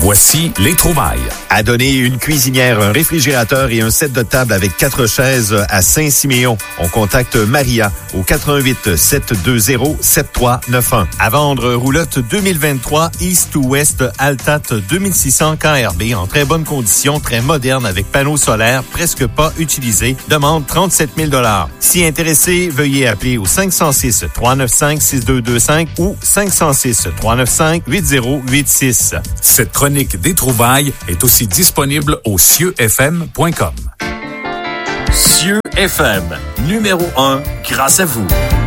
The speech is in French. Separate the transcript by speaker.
Speaker 1: Voici les trouvailles.
Speaker 2: À donner une cuisinière, un réfrigérateur et un set de table avec 4 chaises à Saint-Siméon. On contacte Maria au 88 720 7391. À vendre, roulotte 2023 East to West Altat 2600 KRB en très bonne condition, très moderne avec panneaux solaires presque pas utilisés. Demande 37 000 $. Si intéressé, veuillez appeler au 506 395 6225 ou 506 395 8086.
Speaker 1: Cette chronique des trouvailles est aussi disponible au cieufm.com.
Speaker 3: Cieux FM, numéro 1, grâce à vous.